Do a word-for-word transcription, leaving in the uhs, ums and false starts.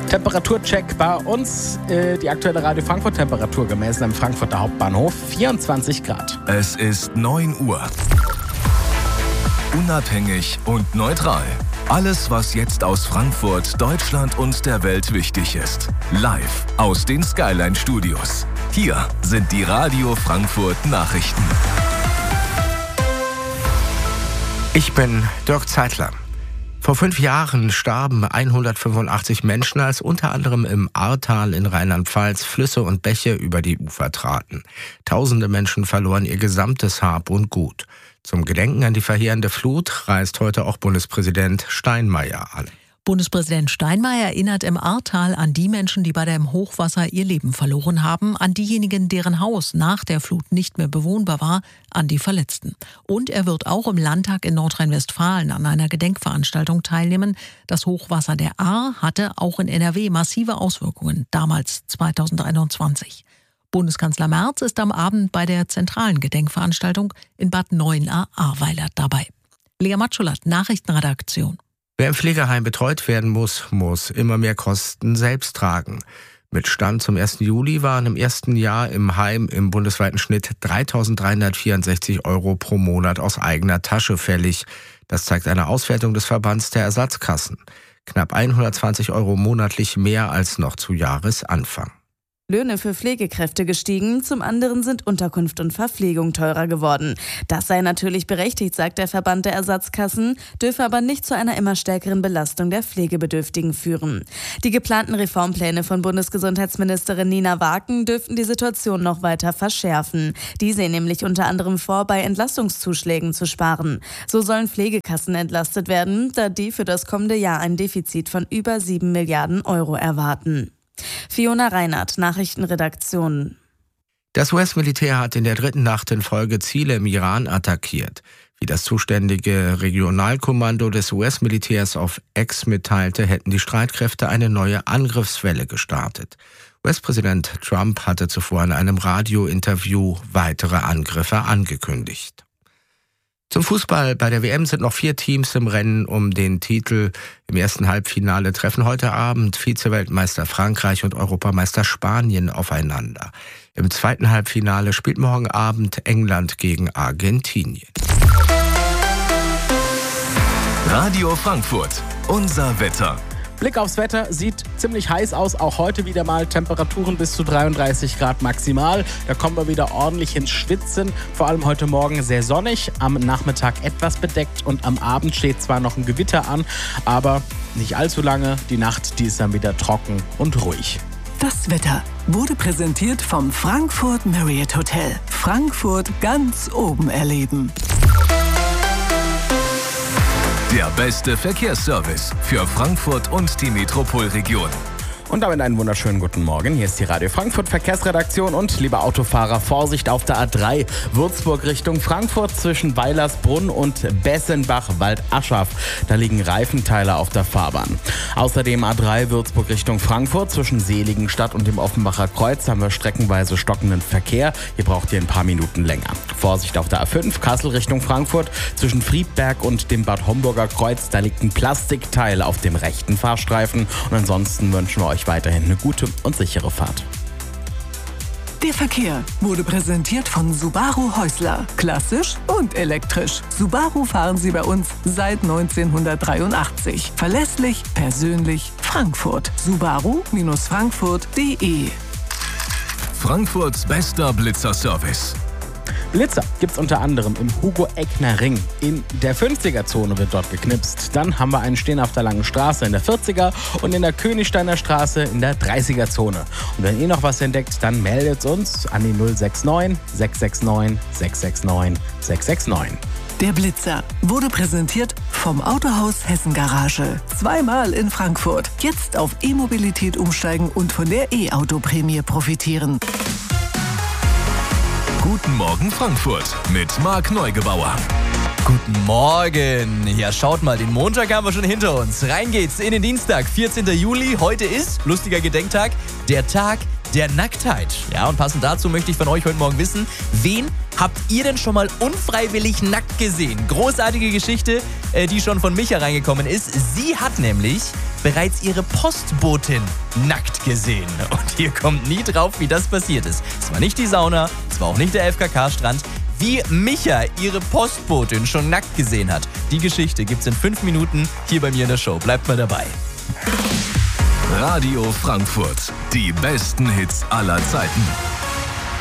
Temperaturcheck bei uns. Äh, die aktuelle Radio Frankfurt-Temperatur gemessen am Frankfurter Hauptbahnhof. vierundzwanzig Grad. Es ist neun Uhr. Unabhängig und neutral. Alles, was jetzt aus Frankfurt, Deutschland und der Welt wichtig ist. Live aus den Skyline-Studios. Hier sind die Radio Frankfurt Nachrichten. Ich bin Dirk Zeitler. Vor fünf Jahren starben hundertfünfundachtzig Menschen, als unter anderem im Ahrtal in Rheinland-Pfalz Flüsse und Bäche über die Ufer traten. Tausende Menschen verloren ihr gesamtes Hab und Gut. Zum Gedenken an die verheerende Flut reist heute auch Bundespräsident Steinmeier an. Bundespräsident Steinmeier erinnert im Ahrtal an die Menschen, die bei dem Hochwasser ihr Leben verloren haben, an diejenigen, deren Haus nach der Flut nicht mehr bewohnbar war, an die Verletzten. Und er wird auch im Landtag in Nordrhein-Westfalen an einer Gedenkveranstaltung teilnehmen. Das Hochwasser der Ahr hatte auch in N R W massive Auswirkungen, damals zweitausendeinundzwanzig. Bundeskanzler Merz ist am Abend bei der zentralen Gedenkveranstaltung in Bad Neuenahr-Ahrweiler dabei. Lea Matschulat, Nachrichtenredaktion. Wer im Pflegeheim betreut werden muss, muss immer mehr Kosten selbst tragen. Mit Stand zum ersten Juli waren im ersten Jahr im Heim im bundesweiten Schnitt dreitausenddreihundertvierundsechzig Euro pro Monat aus eigener Tasche fällig. Das zeigt eine Auswertung des Verbands der Ersatzkassen. Knapp hundertzwanzig Euro monatlich mehr als noch zu Jahresanfang. Löhne für Pflegekräfte gestiegen, zum anderen sind Unterkunft und Verpflegung teurer geworden. Das sei natürlich berechtigt, sagt der Verband der Ersatzkassen, dürfe aber nicht zu einer immer stärkeren Belastung der Pflegebedürftigen führen. Die geplanten Reformpläne von Bundesgesundheitsministerin Nina Waken dürften die Situation noch weiter verschärfen. Die sehen nämlich unter anderem vor, bei Entlastungszuschlägen zu sparen. So sollen Pflegekassen entlastet werden, da die für das kommende Jahr ein Defizit von über sieben Milliarden Euro erwarten. Fiona Reinhardt, Nachrichtenredaktion. Das U S-Militär hat in der dritten Nacht in Folge Ziele im Iran attackiert. Wie das zuständige Regionalkommando des U S-Militärs auf X mitteilte, hätten die Streitkräfte eine neue Angriffswelle gestartet. U S-Präsident Trump hatte zuvor in einem Radiointerview weitere Angriffe angekündigt. Zum Fußball. Bei der W M sind noch vier Teams im Rennen um den Titel. Im ersten Halbfinale treffen heute Abend Vize-Weltmeister Frankreich und Europameister Spanien aufeinander. Im zweiten Halbfinale spielt morgen Abend England gegen Argentinien. Radio Frankfurt, unser Wetter. Blick aufs Wetter, sieht ziemlich heiß aus, auch heute wieder mal Temperaturen bis zu dreiunddreißig Grad maximal. Da kommen wir wieder ordentlich ins Schwitzen, vor allem heute Morgen sehr sonnig, am Nachmittag etwas bedeckt und am Abend steht zwar noch ein Gewitter an, aber nicht allzu lange. Die Nacht, die ist dann wieder trocken und ruhig. Das Wetter wurde präsentiert vom Frankfurt Marriott Hotel. Frankfurt ganz oben erleben. Der beste Verkehrsservice für Frankfurt und die Metropolregion. Und damit einen wunderschönen guten Morgen. Hier ist die Radio Frankfurt Verkehrsredaktion und liebe Autofahrer, Vorsicht auf der A drei Würzburg Richtung Frankfurt zwischen Weilersbrunn und Bessenbach-Waldaschaf. Da liegen Reifenteile auf der Fahrbahn. Außerdem A drei Würzburg Richtung Frankfurt zwischen Seligenstadt und dem Offenbacher Kreuz haben wir streckenweise stockenden Verkehr. Hier braucht ihr ein paar Minuten länger. Vorsicht auf der A fünf Kassel Richtung Frankfurt zwischen Friedberg und dem Bad Homburger Kreuz. Da liegt ein Plastikteil auf dem rechten Fahrstreifen. Und ansonsten wünschen wir euch weiterhin eine gute und sichere Fahrt. Der Verkehr wurde präsentiert von Subaru Häusler. Klassisch und elektrisch. Subaru fahren Sie bei uns seit neunzehnhundertdreiundachtzig. Verlässlich, persönlich, Frankfurt. Subaru Frankfurt punkt de. Frankfurts bester Blitzer-Service. Blitzer gibt's unter anderem im Hugo-Eckner-Ring. In der fünfziger-Zone wird dort geknipst. Dann haben wir einen stehen auf der Langen Straße in der vierziger und in der Königsteiner Straße in der dreißiger-Zone. Und wenn ihr noch was entdeckt, dann meldet uns an die null sechs neun sechs sechs neun sechs sechs neun sechs sechs neun. Der Blitzer wurde präsentiert vom Autohaus Hessen Garage. Zweimal in Frankfurt. Jetzt auf E-Mobilität umsteigen und von der E-Auto-Prämie profitieren. Guten Morgen Frankfurt mit Marc Neugebauer. Guten Morgen. Ja, schaut mal, den Montag haben wir schon hinter uns. Rein geht's in den Dienstag, vierzehnten Juli. Heute ist, lustiger Gedenktag, der Tag der Nacktheit. Ja, und passend dazu möchte ich von euch heute Morgen wissen, wen Habt ihr denn schon mal unfreiwillig nackt gesehen? Großartige Geschichte, äh, die schon von Micha reingekommen ist. Sie hat nämlich bereits ihre Postbotin nackt gesehen. Und ihr kommt nie drauf, wie das passiert ist. Es war nicht die Sauna, es war auch nicht der F K K-Strand. Wie Micha ihre Postbotin schon nackt gesehen hat. Die Geschichte gibt's in fünf Minuten hier bei mir in der Show. Bleibt mal dabei. Radio Frankfurt. Die besten Hits aller Zeiten.